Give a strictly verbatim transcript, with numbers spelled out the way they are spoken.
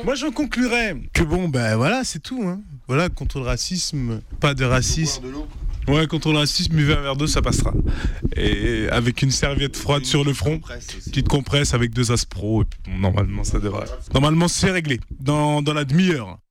Moi, j'en conclurais que bon, ben voilà, c'est tout. Hein. Voilà, contre le racisme, pas de racisme. Ouais, contre le racisme, buvez un verre d'eau, ça passera. Et avec une serviette froide sur le front, petite compresse avec deux aspros, et puis bon, normalement, ça devrait. Normalement, c'est réglé dans, dans la demi-heure.